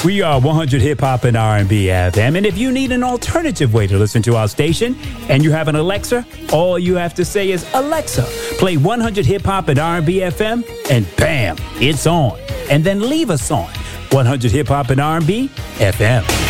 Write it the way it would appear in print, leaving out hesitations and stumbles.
We are 100 Hip Hop and R&B FM. And if you need an alternative way to listen to our station and you have an Alexa, all you have to say is, Alexa, play 100 Hip Hop and R&B FM, and bam, it's on. And then leave us on 100 Hip Hop and R&B FM.